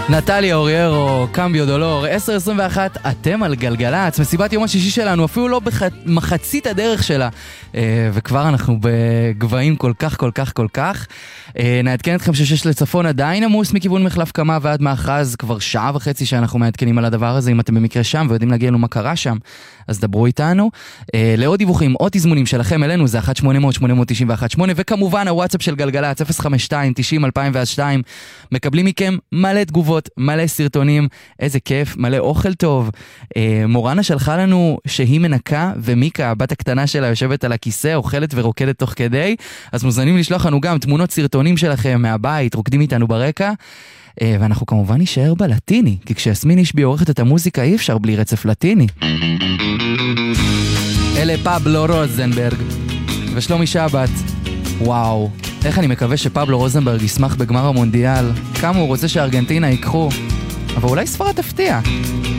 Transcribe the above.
נטליה אוריירו, קמביו דולור, 10:21, אתם על גלגלץ, מסיבת יום השישי שלנו, אפילו לא במחצית הדרך שלה, וכבר אנחנו בגבהים כל כך. נעדכן אתכם ששש לצפון עדיין עמוס מכיוון מחלף קמה ועד מאחז, כבר שעה וחצי שאנחנו מעדכנים על הדבר הזה, אם אתם במקרה שם ויודעים להגיע לנו מה קרה שם, אז דברו איתנו. לעוד דיווחים, עוד תזמונים שלכם אלינו, זה 1-800-891-8, וכמובן הוואטסאפ של גלגלץ, 052-90-2002, מקבלים מכם מלא תגובות, מלא סרטונים, איזה כיף, מלא אוכל טוב. מורנה שלחה לנו שהיא מנקה, ומיקה, הבת הקטנה שלה, יושבת על הכיסא, אוכלת ורוקדת תוך כדי, אז מוזמנים לשלוח לנו גם תמונות סרטונים שלכם מהבית, רוקדים איתנו ברקע, ואנחנו כמובן נשאר בלטיני, כי כשיסמין אישבי עורכת את המוזיקה אי אפשר בלי רצף לטיני. אלה פבלו רוזנברג ושלומי שבת. וואו, איך אני מקווה שפבלו רוזנברג ישמח בגמר המונדיאל, כמה הוא רוצה שארגנטינה ייקחו, אבל אולי ספרד תפתיע.